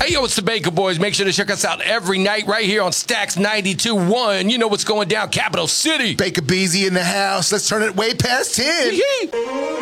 Hey, yo, it's the Baker Boys. Make sure to check us out every night right here on Stacks 92.1. You know what's going down, Capital City. Baker Beezy in the house. Let's turn it way past 10. Yee.